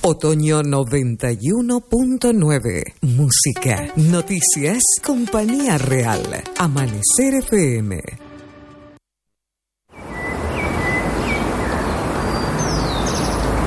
Otoño 91.9. Música, noticias, compañía real. Amanecer FM